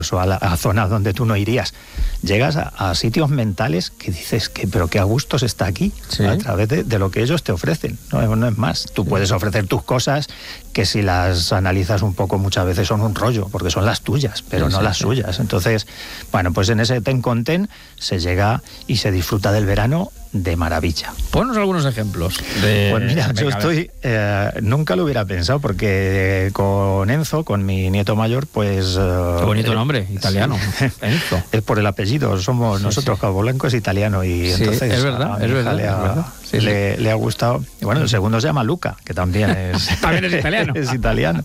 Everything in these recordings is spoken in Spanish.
o a zonas donde tú no irías. Llegas a sitios mentales que dices pero qué a gusto se está aquí, sí, a través de lo que ellos te ofrecen. No es más. Tú puedes ofrecer tus cosas que si las analizas un poco muchas veces son un rollo, porque son las tuyas, pero no las suyas. Entonces, bueno, pues en ese ten con ten se llega y se disfruta del verano de maravilla. Ponnos algunos ejemplos. Pues mira, yo estoy... nunca lo hubiera pensado, porque con Enzo, con mi nieto mayor, pues... Qué bonito nombre, italiano. Sí. Enzo. Es por el apellido, somos nosotros, Cabo Blanco es italiano, y sí, entonces es verdad, le ha gustado. Y bueno, el segundo se llama Luca, que también es... también es italiano. Es italiano.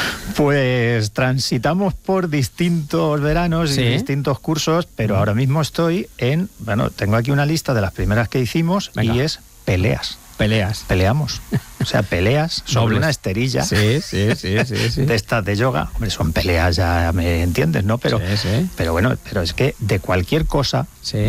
Pues transitamos por distintos veranos y distintos cursos, pero ahora mismo estoy en... Bueno, tengo aquí una lista de las primeras que hicimos. Venga. Y es peleas. Peleamos. O sea, peleas sobre una esterilla. Sí. De estas de yoga. Hombre, son peleas, ya me entiendes, ¿no? Pero bueno, pero es que de cualquier cosa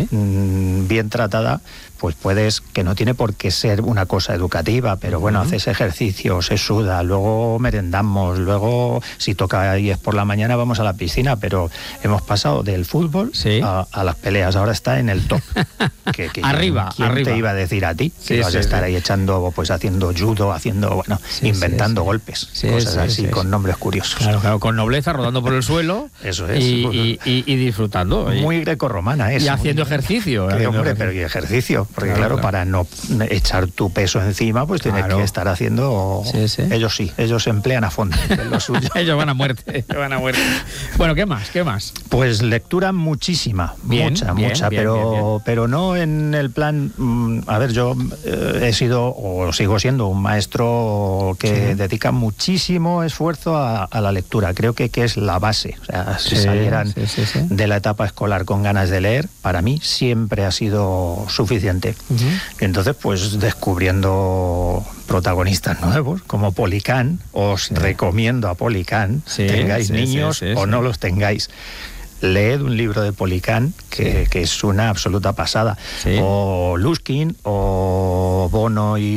bien tratada, pues puedes, que no tiene por qué ser una cosa educativa, pero bueno, haces ejercicio, se suda, luego merendamos, luego si toca y es por la mañana vamos a la piscina, pero hemos pasado del fútbol a las peleas, ahora está en el top. Arriba. Te iba a decir a ti que vas a estar ahí echando, pues haciendo judo, haciendo, bueno, inventando golpes, cosas así, con nombres curiosos. Claro, con nobleza, rodando por el suelo. Eso es. Y disfrutando. Muy grecorromana es. Y haciendo ejercicio. Hombre, pero y ejercicio. Porque claro, para no echar tu peso encima, pues tienes que estar haciendo... Ellos se emplean a fondo en lo suyo. Ellos van a muerte. Bueno, ¿qué más? Pues lectura muchísima, mucha, pero no en el plan... A ver, yo he sido, o sigo siendo, un maestro que dedica muchísimo esfuerzo a la lectura. Creo que es la base. O sea, si salieran de la etapa escolar con ganas de leer, para mí siempre ha sido suficiente. Entonces, pues descubriendo protagonistas nuevos como Policán, os recomiendo a Policán, tengáis niños o no los tengáis. Leed un libro de Policán que es una absoluta pasada. O Luskin, o Mono y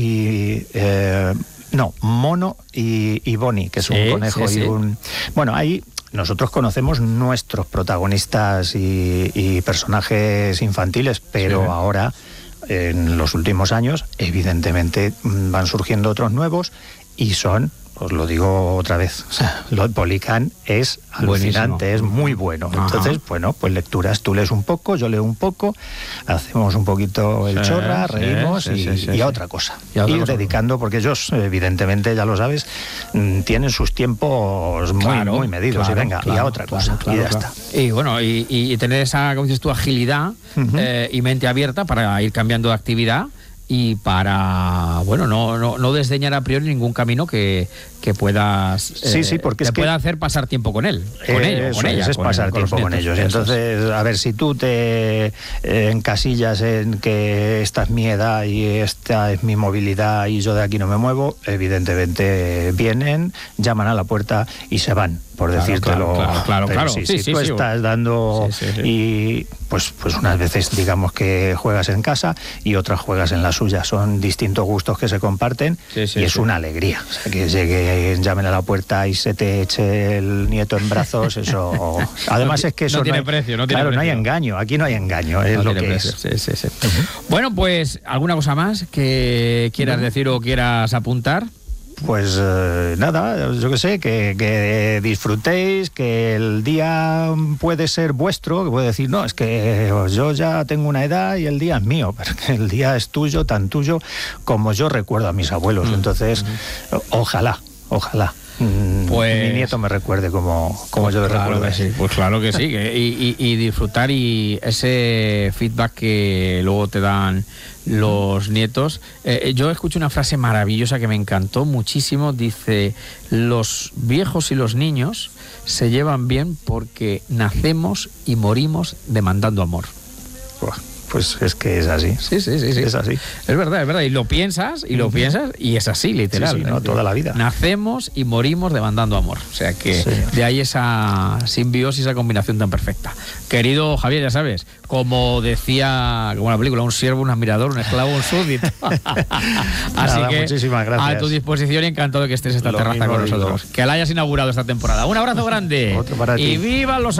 Bonnie, que es un conejo y un... Bueno, ahí nosotros conocemos nuestros protagonistas y personajes infantiles, pero ahora, en los últimos años, evidentemente van surgiendo otros nuevos y son... Os lo digo otra vez, o sea, lo de Policán es alucinante, buenísimo. Es muy bueno. Entonces, bueno, pues lecturas, tú lees un poco, yo leo un poco, hacemos un poquito el chorra, reímos y a otra cosa. Ir dedicando, porque ellos, evidentemente, ya lo sabes, tienen sus tiempos muy medidos. Y venga, y a otra cosa, y ya está. Y bueno, y tener esa, como dices tú, agilidad y mente abierta para ir cambiando de actividad. Y para, bueno, no desdeñar a priori ningún camino que puedas porque pueda hacer pasar tiempo con él, con ella. Es pasar tiempo con ellos. Entonces, a ver, si tú te encasillas en que esta es mi edad y esta es mi movilidad y yo de aquí no me muevo, evidentemente vienen, llaman a la puerta y se van, por decírtelo. Claro. Si tú estás dando y pues unas veces digamos que juegas en casa y otras juegas en la suya. Son distintos gustos que se comparten y es una alegría. O sea, que llamen a la puerta y se te eche el nieto en brazos, eso... Además es que eso no tiene precio. No hay engaño, aquí no hay engaño, es lo que es. Bueno, pues, ¿alguna cosa más que quieras decir o quieras apuntar? Pues nada, yo qué sé, que disfrutéis, que el día puede ser vuestro, que puede decir, no, es que yo ya tengo una edad y el día es mío, pero que el día es tuyo, tan tuyo como yo recuerdo a mis abuelos. Entonces, ojalá. Pues, mi nieto me recuerde como yo le recuerdo. Pues claro que sí, y disfrutar y ese feedback que luego te dan los nietos. Yo escucho una frase maravillosa que me encantó muchísimo. Dice: los viejos y los niños se llevan bien porque nacemos y morimos demandando amor. Pues es que es así. Sí. Es así. Es verdad. Y lo piensas, y es así, literal. Sí, ¿no? Toda la vida. Nacemos y morimos demandando amor. O sea que de ahí esa simbiosis, esa combinación tan perfecta. Querido Javier, ya sabes, como decía, como la película, un siervo, un admirador, un esclavo, un súbdito. Así que muchísimas gracias. A tu disposición y encantado de que estés en esta terraza con nosotros. Digo. Que la hayas inaugurado esta temporada. Un abrazo grande. Otro para ti. Y vivan los